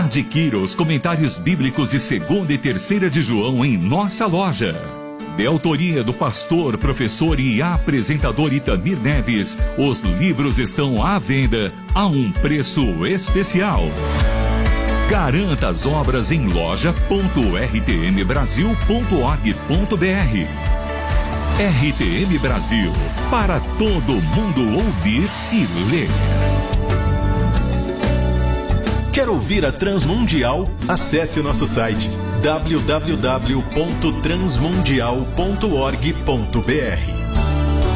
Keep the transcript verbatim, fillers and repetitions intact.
Adquira os comentários bíblicos de segunda e terceira de João em nossa loja. De autoria do pastor, professor e apresentador Itamir Neves, os livros estão à venda a um preço especial. Garanta as obras em loja ponto r t m brasil ponto org ponto b r. R T M Brasil, para todo mundo ouvir e ler. Quer ouvir a Transmundial? Acesse o nosso site w w w ponto transmundial ponto org ponto b r.